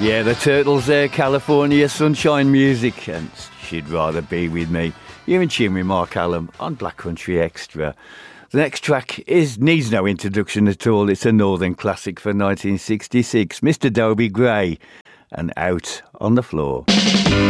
Yeah, the Turtles there, California Sunshine Music, and She'd Rather Be With Me. You're in tune with Mark Allen on Black Country Extra. The next track needs no introduction at all. It's a Northern classic for 1966, Mr. Dobie Gray, and Out on the Floor.